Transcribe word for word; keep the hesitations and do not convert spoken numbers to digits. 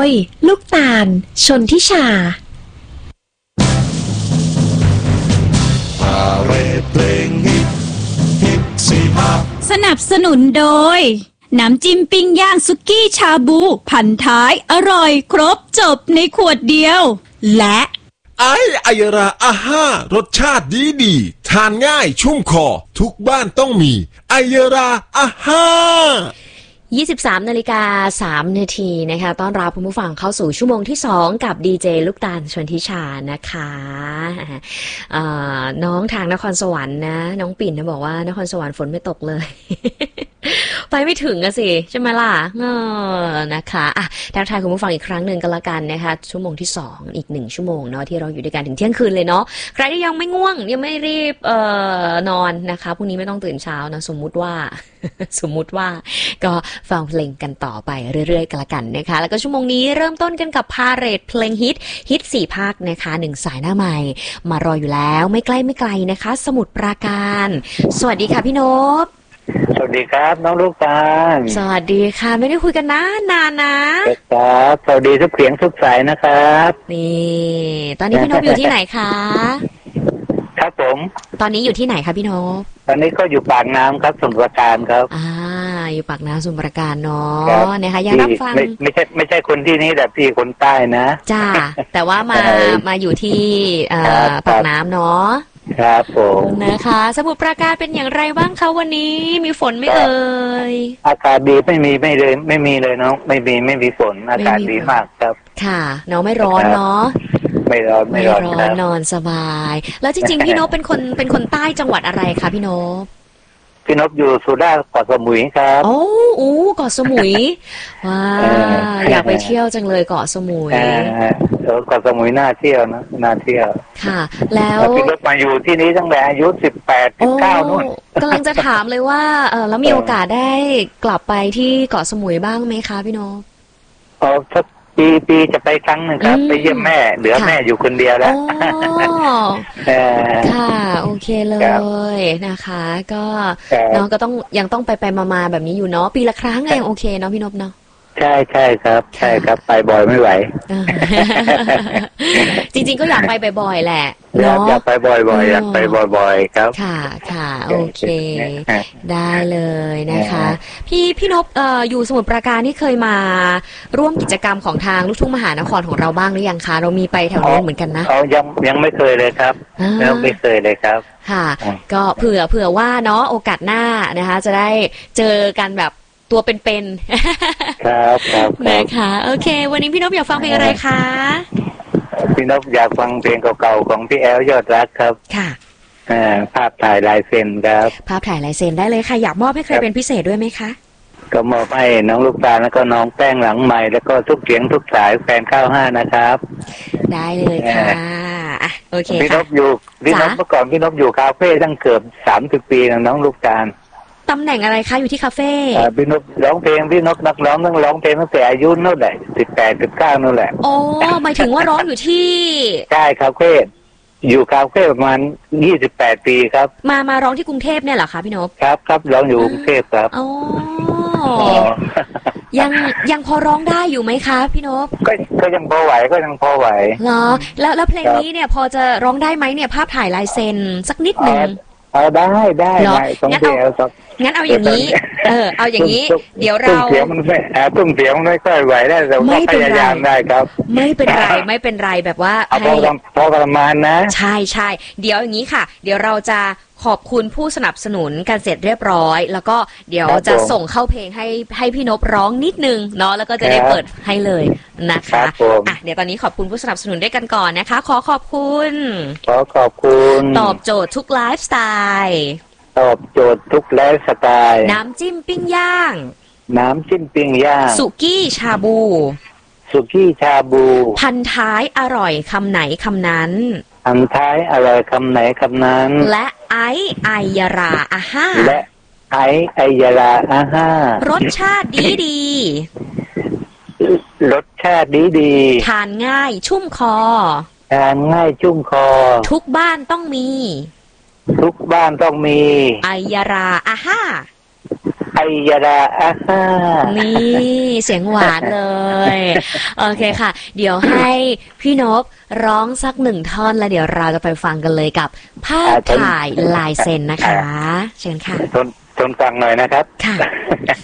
ยลูกตาลชนทิชาสนับสนุนโดยน้ำจิ้มปิ้งย่างสุกี้ชาบูพันท้ายอร่อยครบจบในขวดเดียวและไอไอยราอาห้ารสชาติดีดีทานง่ายชุ่มคอทุกบ้านต้องมีไอยราอาห้ายี่สิบสามนาฬิกาสามนาทีนะคะต้อนรับคุณผู้ฟังเข้าสู่ชั่วโมงที่สองกับดีเจลูกตาลชวนทิชานะคะน้องทางนครสวรรค์นะน้องปิ่นนะบอกว่านครสวรรค์ฝนไม่ตกเลย ไปไม่ถึงอะสิใช่ไหมล่ะเออนะคะอ่ะทักทายคุณผู้ฟังอีกครั้งหนึ่งกันละกันนะคะชั่วโมงที่สองอีกหนึ่งชั่วโมงเนาะที่เราอยู่ด้วยกันถึงเที่ยงคืนเลยเนาะใครที่ยังไม่ง่วงยังไม่รีบเอ่อนอนนะคะพรุ่งนี้ไม่ต้องตื่นเช้านะสมมุติว่า สมมุติว่าก็ฟังเพลงกันต่อไปเรื่อยๆกันละกันนะคะแล้วก็ชั่วโมงนี้เริ่มต้นกันกับพาเรดเพลงฮิตฮิตสี่ภาคนะคะหนึ่งสายหน้าใหม่มารออยู่แล้วไม่ใกล้ไม่ไกลนะคะสมุทรปราการสวัสดีค่ะพี่นพสวัสดีครับน้องลูกตาลสวัสดีค่ะไม่ได้คุยกันนานนานนะครับสวัสดีทุกเสียงทุกสายนะครับนี่ตอนนี้พี่นพอยู่ที่ไหนคะครับผมตอนนี้อยู่ที่ไหนคะพี่นพตอนนี้ก็อยู่ปากน้ำครับสมุทรปราการครับอ่าอยู่ปากน้ำสมุทรปราการเนาะนะคะยังรับฟังไม่ไม่ใช่ไม่ใช่คนที่นี่แต่พี่คนใต้นะจ้าแต่ว่ามามาอยู่ที่ปากน้ำเนาะครับผมนะคะสมุทรปราการเป็นอย่างไรบ้างคะวันนี้มีฝนไหมเอ่ยอากาศดีไม่มีไม่เลยไม่มีเลยเนาะไม่มีไม่มีฝนอากาศดีมากครับค่ะเนาะไม่ร้อนเนาะไม่ร้อนไม่ร้อนครับนอนสบายแล้วจริงๆพี่นพเป็นคนเป็นคนใต้จังหวัดอะไรคะพี่นพพี่นพอยู่สุราษฎร์เกาะสมุยครับโอ้โหเกาะสมุยว้าอยากไปเที่ยวจังเลยเกาะสมุยเออเกาะสมุยน่าเที่ยวนะน่าเที่ยวค่ะแล้วพี่นพมาอยู่ที่นี้ตั้งแต่อายุสิบแปดสิบเก้านู่นกำลังจะถามเลยว่าเออแล้วมีโอกาสได้กลับไปที่เกาะสมุยบ้างไหมคะพี่นพอ๋อสักปีปีจะไปครั้งหนึ่งครับไปเยี่ยมแม่เหลือแม่อยู่คนเดียวแล้วค่ะโอเคเลยนะคะก็น้องก็ต้องยังต้องไปไปมาๆแบบนี้อยู่เนาะปีละครั้งก็ยังโอเคเนาะพี่นพเนาะใช่ใช่ครับใช่ครับไปบ่อยไม่ไหวจริงๆก็อยากไปบ่อยๆแหละเนาะอยากไปบ่อยๆอยากไปบ่อยๆครับค่ะค่ะโอเคได้เลยนะคะพี่พี่นพเอ่ออยู่สมุทรปราการที่เคยมาร่วมกิจกรรมของทางลูกทุ่งมหานครของเราบ้างหรือยังคะเรามีไปแถวนู้นเหมือนกันนะอ๋อยังยังไม่เคยเลยครับยังไม่เคยเลยครับค่ะก็เผื่อเผื่อว่าเนาะโอกาสหน้านะคะจะได้เจอกันแบบตัวเป็นๆครับครับนะคะโอเควันนี้พี่นพอยากฟังเพลงอะไรคะพี่นพอยากฟังเพลงเก่าๆของพี่แอลยอดรักครับค่ะภาพถ่ายลายเซ็นครับภาพถ่ายลายเซ็นได้เลยค่ะอยากมอบให้ใครเป็นพิเศษด้วยไหมคะก็มอบให้น้องลูกตาลแล้วก็น้องแป้งหลังใหม่แล้วก็ทุกเสียงทุกสายแฟนเก้าห้านะครับได้เลยค่ะอ่ะโอเคพี่นพอยู่พี่นพเมื่อก่อนพี่นพอยู่คาเฟ่ตั้งเกือบสามสิบปีนะน้องลูกตาลตำแหน่งอะไรคะอยู่ที่คาเฟ่พี่นพร้องเพลงพี่นพนักร้องตั้งร้องเพลงตั้งแต่อายุนั่นแหละสิบแปดสิบเก้านั่นแหละโอ้หมายถึงว่าร้องอยู่ที่ใช่คาเฟ่อยู่คาเฟ่ประมาณยี่สิบแปดปีครับมามาร้องที่กรุงเทพเนี่ยเหรอคะพี่นพครับครับร้องอยู่กรุงเทพครับอ๋อยังยังพอร้องได้อยู่ไหมคะพี่นพก็ก็ยังพอไหวก็ยังพอไหวเหรอแล้วแล้วเพลงนี้เนี่ยพอจะร้องได้ไหมเนี่ยภาพถ่ายลายเซ็นสักนิดหนึ่งเอาได้ได้ได้งั้นเอางั้นเอาอย่างนี้เออเอาอย่างนี้เดี๋ยวเราตุ้งเสียงมันไม่ตุ้งเสียงไม่ค่อยไหวได้แต่ว่าพยายามได้ครับไม่เป็นไรไม่เป็นไรแบบว่าให้พอประมาณนะใช่ใช่เดี๋ยวอย่างนี้ค่ะเดี๋ยวเราจะขอบคุณผู้สนับสนุนกันเสร็จเรียบร้อยแล้วก็เดี๋ยวจะส่งเข้าเพลงให้ให้พี่นพร้องนิดนึงเนาะแล้วก็จะได้เปิดให้เลยนะคะอ่ะเดี๋ยวตอนนี้ขอบคุณผู้สนับสนุนด้วยกันก่อนนะคะขอขอบคุณขอขอบคุณตอบโจทย์ทุกไลฟ์สไตล์ตอบโจทย์ทุกไลฟ์สไตล์น้ำจิ้มปิ้งย่างน้ำจิ้มปิ้งย่างสุกี้ชาบูสุกี้ชาบูพันท้ายอร่อยคำไหนคำนั้นพันท้ายอร่อยคำไหนคำนั้นและไอไอยาราอาห้าและไอไอยาราอาห้ารสชาติดีดีรสชาติดีดีทานง่ายชุ่มคอทานง่ายชุ่มคอทุกบ้านต้องมีทุกบ้านต้องมีไอยาราอาห้าไอยราอาฮ่านี่เสียงหวานเลย โอเคค่ะ เดี๋ยวให้พี่นพร้องสักหนึ่งท่อนแล้วเดี๋ยวเราจะไปฟังกันเลยกับภาพถ่ายลายเซ็นนะคะ เชิญค่ะทนทนฟังหน่อยนะครับค่ะ